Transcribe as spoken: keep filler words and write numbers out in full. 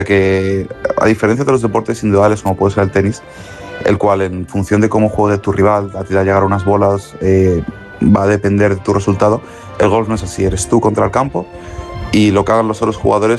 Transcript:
que, a diferencia de los deportes individuales como puede ser el tenis, el cual en función de cómo juegue tu rival, a ti te va a llegar unas bolas, eh, va a depender de tu resultado, el golf no es así, eres tú contra el campo y lo que hagan los otros jugadores